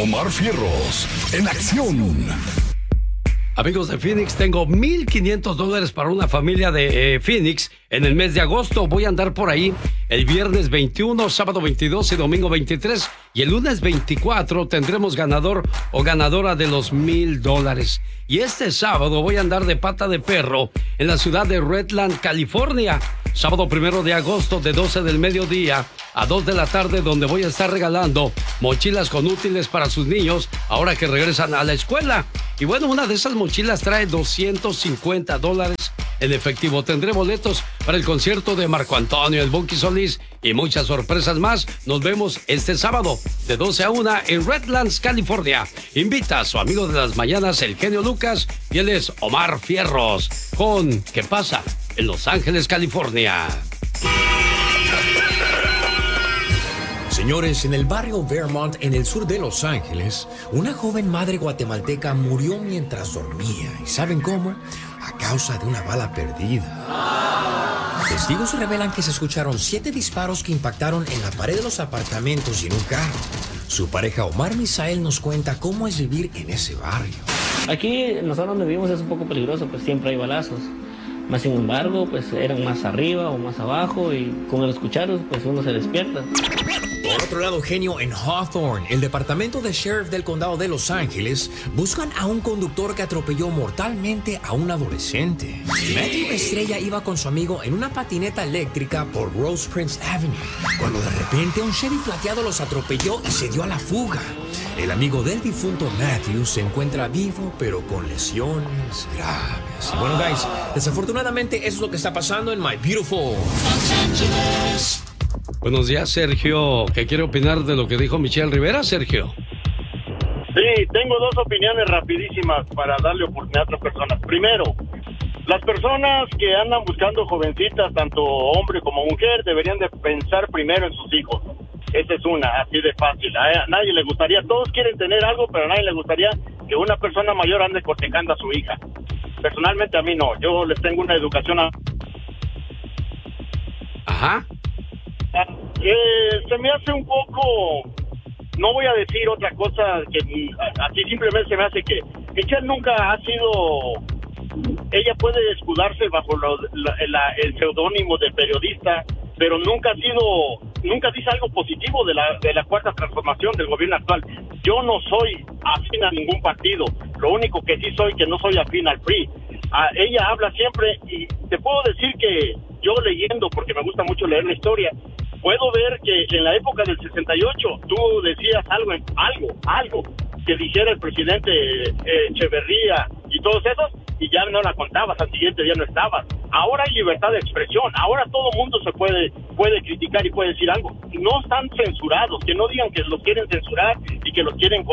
Omar Fierros, en acción. Amigos de Phoenix, tengo $1,500 para una familia de Phoenix en el mes de agosto. Voy a andar por ahí el viernes 21, sábado 22 y domingo 23. Y el lunes 24 tendremos ganador o ganadora de los $1,000. Y este sábado voy a andar de pata de perro en la ciudad de Redland, California. Sábado 1 de agosto de 12 del mediodía a 2 de la tarde, donde voy a estar regalando mochilas con útiles para sus niños ahora que regresan a la escuela. Y bueno, una de esas mochilas trae $250 en efectivo. Tendré boletos para el concierto de Marco Antonio, el Buki Solís y muchas sorpresas más. Nos vemos este sábado de 12 a 1 en Redlands, California. Invita a su amigo de las mañanas, el genio Lucas, y él es Omar Fierros con ¿Qué pasa en Los Ángeles, California? Señores, en el barrio Vermont, en el sur de Los Ángeles, una joven madre guatemalteca murió mientras dormía. ¿Y saben cómo? A causa de una bala perdida. Testigos revelan que se escucharon 7 disparos que impactaron en la pared de los apartamentos y en un carro. Su pareja Omar Misael nos cuenta cómo es vivir en ese barrio. Aquí nosotros donde vivimos es un poco peligroso, pues siempre hay balazos. Más sin embargo, pues eran más arriba o más abajo y con el escucharlos, pues uno se despierta. Por otro lado, genio, en Hawthorne, el departamento de sheriff del condado de Los Ángeles, buscan a un conductor que atropelló mortalmente a un adolescente. Matthew Estrella iba con su amigo en una patineta eléctrica por Rose Prince Avenue, cuando de repente un Chevy plateado los atropelló y se dio a la fuga. El amigo del difunto Matthew se encuentra vivo, pero con lesiones graves. Y bueno, guys, desafortunadamente eso es lo que está pasando en My Beautiful Los Angeles. Buenos días, Sergio. ¿Qué quiere opinar de lo que dijo Michelle Rivera, Sergio? Sí, tengo 2 opiniones rapidísimas para darle oportunidad a otras personas. Primero, las personas que andan buscando jovencitas, tanto hombre como mujer, deberían de pensar primero en sus hijos. Esa es una, así de fácil. A nadie le gustaría, todos quieren tener algo, pero a nadie le gustaría que una persona mayor ande cortejando a su hija. Personalmente a mí no, yo les tengo una educación Ajá. Se me hace un poco, no voy a decir otra cosa, que así simplemente se me hace que Michelle nunca ha sido, ella puede escudarse bajo el seudónimo de periodista, pero nunca dice algo positivo de la cuarta transformación del gobierno actual. Yo no soy afín a ningún partido, lo único que sí soy, que no soy afín al PRI. Ella habla siempre, y te puedo decir que yo leyendo, porque me gusta mucho leer la historia, puedo ver que en la época del 68 tú decías algo que dijera el presidente Echeverría y todos esos, y ya no la contabas, al siguiente día no estabas. Ahora hay libertad de expresión, ahora todo mundo se puede criticar y puede decir algo. No están censurados, que no digan que los quieren censurar y que los quieren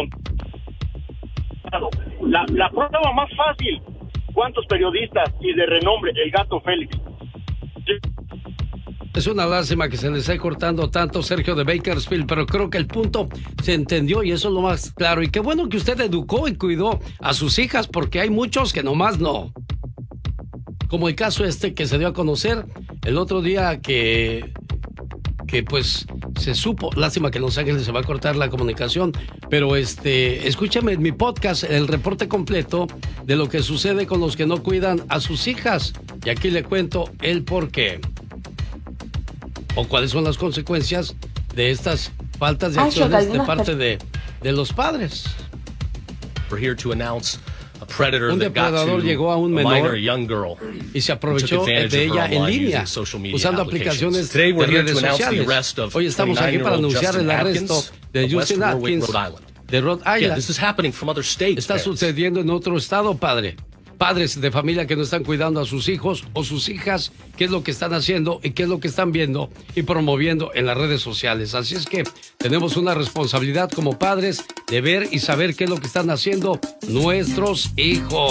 la prueba más fácil, ¿cuántos periodistas y de renombre? El gato Félix. Es una lástima que se les esté cortando tanto, Sergio, de Bakersfield, pero creo que el punto se entendió y eso es lo más claro. Y qué bueno que usted educó y cuidó a sus hijas, porque hay muchos que nomás no. Como el caso que se dio a conocer el otro día que pues se supo. Lástima que en Los Ángeles se va a cortar la comunicación, pero escúchame en mi podcast el reporte completo de lo que sucede con los que no cuidan a sus hijas. Y aquí le cuento el por qué. O cuáles son las consecuencias de estas faltas de acciones de parte de los padres. Un depredador llegó a un menor y se aprovechó de ella en línea, usando aplicaciones de redes sociales. Hoy estamos aquí para anunciar el arresto de Justin Atkins de Rhode Island. Está sucediendo en otro estado, padre. Padres de familia que no están cuidando a sus hijos o sus hijas, qué es lo que están haciendo y qué es lo que están viendo y promoviendo en las redes sociales. Así es que tenemos una responsabilidad como padres de ver y saber qué es lo que están haciendo nuestros hijos.